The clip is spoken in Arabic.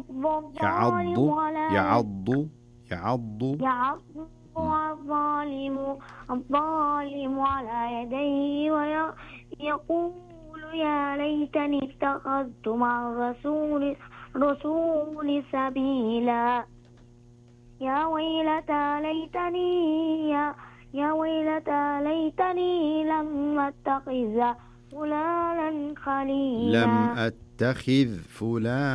الظالم على يديه ويقول يا ليتني اتخذت مع الرسول سبيلا. يا ويلتى ليتني لم أتخذ فلانا خليلا.